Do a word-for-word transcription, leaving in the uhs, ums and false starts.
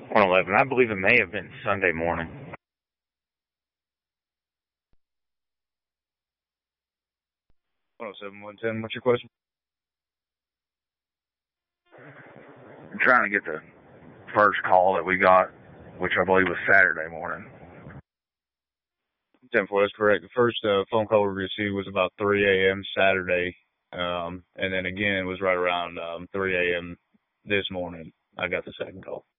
one eleven. I believe it may have been Sunday morning. one oh seven, one ten, what's your question? I'm trying to get the first call that we got, which I believe was Saturday morning. ten four, that's correct. The first uh, phone call we received was about three a.m. Saturday, um, and then again it was right around um, three a.m. this morning. I got the second call.